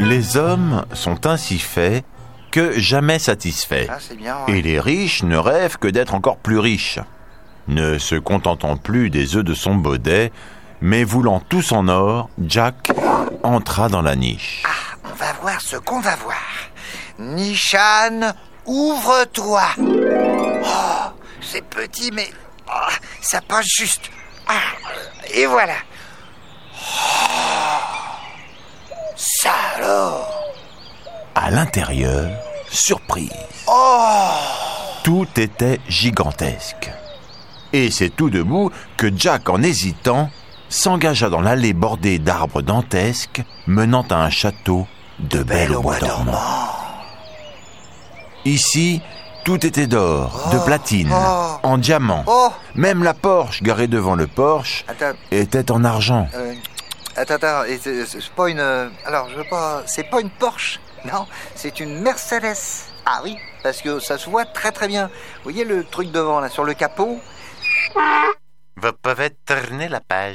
Les hommes sont ainsi faits que jamais satisfaits. Ah, c'est bien, ouais. Et les riches ne rêvent que d'être encore plus riches. Ne se contentant plus des œufs de son baudet, mais voulant tous en or, Jack entra dans la niche. Ah, on va voir ce qu'on va voir. Nishan, ouvre-toi. Oh, c'est petit, mais ça passe juste. Ah, et voilà. Salaud. À l'intérieur, surprise. Oh. Tout était gigantesque. Et c'est tout debout que Jack, en hésitant, s'engagea dans l'allée bordée d'arbres dantesques menant à un château de belle au bois dormant. Ici, tout était d'or, de platine, en diamant. Même la Porsche garée devant le porche était en argent. Attends, c'est pas une... Alors, je veux pas... C'est pas une Porsche, non, c'est une Mercedes. Ah oui, parce que ça se voit très très bien. Vous voyez le truc devant, là, sur le capot? Vous pouvez tourner la page.